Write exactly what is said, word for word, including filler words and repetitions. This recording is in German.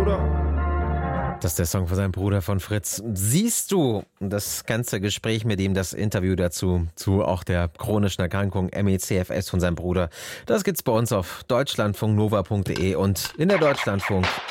Bruder. Das ist der Song von seinem Bruder von Fritz. Siehst du das ganze Gespräch mit ihm, das Interview dazu, zu auch der chronischen Erkrankung M E C F S von seinem Bruder, das gibt's bei uns auf deutschlandfunknova punkt de und in der Deutschlandfunk